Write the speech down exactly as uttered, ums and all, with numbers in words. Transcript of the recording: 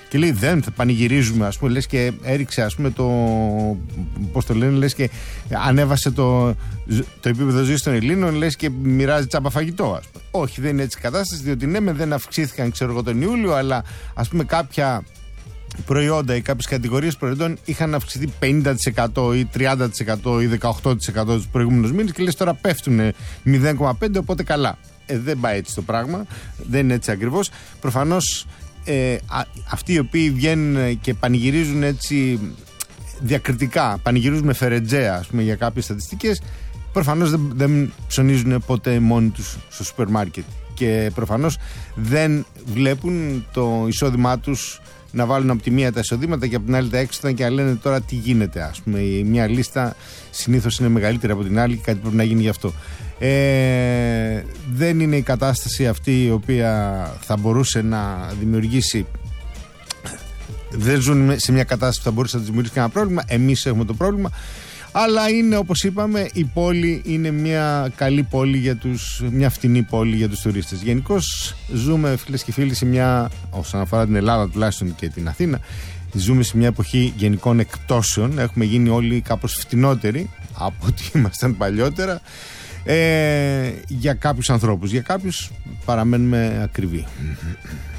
Και λέει δεν θα πανηγυρίζουμε, ας πούμε, λες και έριξε, ας πούμε, το, πώς το λένε, λες και ανέβασε το, το επίπεδο ζωής των Ελλήνων, λες και μοιράζει τσάμπα φαγητό, ας πούμε. Όχι, δεν είναι έτσι η κατάσταση, διότι ναι, με δεν αυξήθηκαν, ξέρω εγώ, τον Ιούλιο, αλλά ας πούμε κάποια προϊόντα ή κάποιες κατηγορίες προϊόντων είχαν αυξηθεί πενήντα τοις εκατό ή τριάντα τοις εκατό ή δεκαοκτώ τοις εκατό τους προηγούμενους μήνες και λες τώρα πέφτουν μηδέν κόμμα πέντε, οπότε καλά. Ε, δεν πάει έτσι το πράγμα, δεν είναι έτσι ακριβώς. Προφανώς ε, α, αυτοί οι οποίοι βγαίνουν και πανηγυρίζουν έτσι διακριτικά, πανηγυρίζουν με φερετζέα, ας πούμε, για κάποιες στατιστικές, προφανώς δεν, δεν ψωνίζουν ποτέ μόνοι τους στο σούπερ μάρκετ και προφανώς δεν βλέπουν το εισόδημά τους να βάλουν από τη μία τα εισοδήματα και από την άλλη τα έξοδα και να λένε τώρα τι γίνεται, ας πούμε. Η μια λίστα συνήθως είναι μεγαλύτερη από την άλλη και κάτι πρέπει να γίνει γι' αυτό. Ε, δεν είναι η κατάσταση αυτή η οποία θα μπορούσε να δημιουργήσει. Δεν ζουν σε μια κατάσταση που θα μπορούσε να δημιουργήσει κανένα πρόβλημα. Εμείς έχουμε το πρόβλημα. Αλλά είναι, όπως είπαμε, η πόλη είναι μια καλή πόλη για τους, μια φτηνή πόλη για τους τουρίστες. Γενικώς ζούμε, φίλες και φίλοι, σε μια, όσον αφορά την Ελλάδα τουλάχιστον και την Αθήνα, ζούμε σε μια εποχή γενικών εκπτώσεων. Έχουμε γίνει όλοι κάπως φτηνότεροι από ό,τι ήμασταν παλιότερα, ε, για κάποιους ανθρώπους. Για κάποιους παραμένουμε ακριβοί.